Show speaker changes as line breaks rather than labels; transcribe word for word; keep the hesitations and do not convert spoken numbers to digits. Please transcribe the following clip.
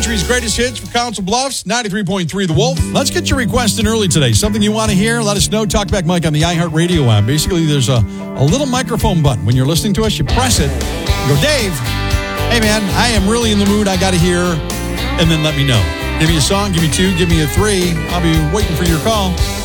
Country's greatest hits for Council Bluffs, ninety-three point three The Wolf. Let's get your request in early today. Something you want to hear, let us know. Talkback Mike on the iHeartRadio app. Basically, there's a, a little microphone button. When you're listening to us, you press it. You go, Dave, hey, man, I am really in the mood. I got to hear, and then let me know. Give me a song, give me two, give me a three. I'll be waiting for your call.